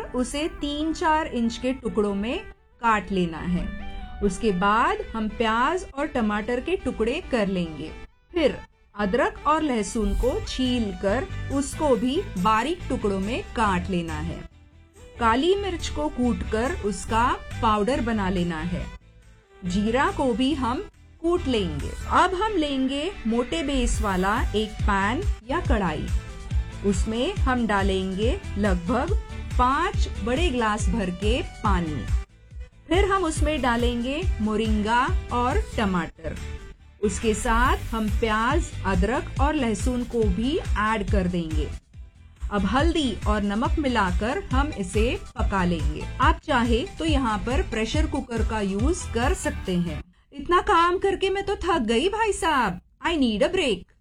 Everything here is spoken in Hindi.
अब उसे 3-4 इंच के टुकड़ों में काट लेना है। उसके बाद हम प्याज और टमाटर के टुकड़े कर लेंगे। फिर अदरक और लहसुन को छील कर उसको भी बारीक टुकड़ों में काट लेना है। काली मिर्च को कूटकर उसका पाउडर बना लेना है। जीरा को भी हम कूट लेंगे। अब हम लेंगे मोटे बेस वाला एक पैन या कढ़ाई। उसमें हम डालेंगे लगभग 5 बड़े ग्लास भर के पानी। फिर हम उसमें डालेंगे मोरिंगा और टमाटर। उसके साथ हम प्याज, अदरक और लहसुन को भी ऐड कर देंगे। अब हल्दी और नमक मिलाकर हम इसे पका लेंगे। आप चाहे तो यहाँ पर प्रेशर कुकर का यूज कर सकते हैं। इतना काम करके मैं तो थक गई भाई साहब। I need a break.